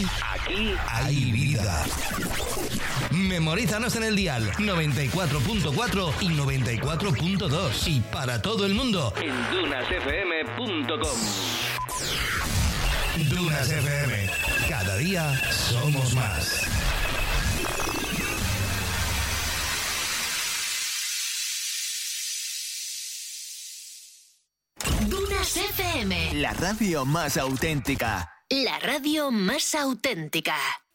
aquí hay vida. Memorízanos en el dial 94.4 y 94.2 y para todo el mundo en dunasfm.com. Dunas FM. Cada día somos más. Dunas FM. La radio más auténtica. La radio más auténtica.